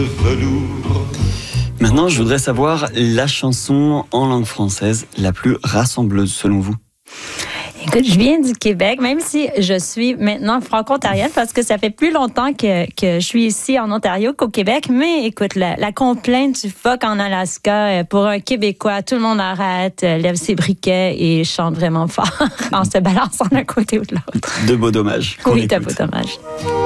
Maintenant, je voudrais savoir la chanson en langue française la plus rassembleuse selon vous. Écoute, je viens du Québec, même si je suis maintenant franco-ontarienne parce que ça fait plus longtemps que je suis ici en Ontario qu'au Québec. Mais écoute, la complainte du phoque en Alaska, pour un Québécois, tout le monde arrête, lève ses briquets et chante vraiment fort en se balançant d'un côté ou de l'autre. De beaux dommages. Oui, de beaux dommages.